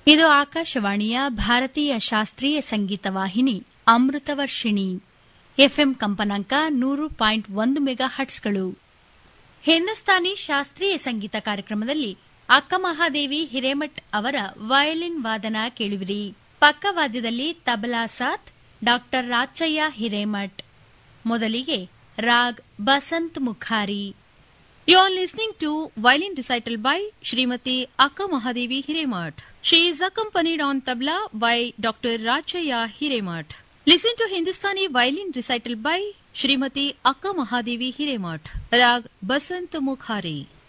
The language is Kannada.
ಇದು ಆಕಾಶವಾಣಿಯ ಭಾರತೀಯ ಶಾಸ್ತ್ರೀಯ ಸಂಗೀತ ವಾಹಿನಿ ಅಮೃತವರ್ಷಿಣಿ ಎಫ್ಎಂ ಕಂಪನಾಂಕ 100.1 ಮೆಗಾ ಹರ್ಟ್ಸ್ಗಳು. ಹಿಂದೂಸ್ತಾನಿ ಶಾಸ್ತ್ರೀಯ ಸಂಗೀತ ಕಾರ್ಯಕ್ರಮದಲ್ಲಿ ಅಕ್ಕ ಮಹಾದೇವಿ ಹಿರೇಮಠ್ ಅವರ ವಯಲಿನ್ ವಾದನ ಕೇಳುವಿರಿ. ಪಕ್ಕವಾದ್ಯದಲ್ಲಿ ತಬಲಾ ಸಾಥ್ ಡಾ ರಾಚಯ್ಯ ಹಿರೇಮಠ್. ಮೊದಲಿಗೆ raag Basant ಮುಖಾರಿ. You are listening to violin recital by Srimati Akka Mahadevi Hiremath. She is accompanied on tabla by Dr. Rachaya Hiremath. Listen to Hindustani violin recital by Srimati Akka Mahadevi Hiremath. Rag Basant Mukhari.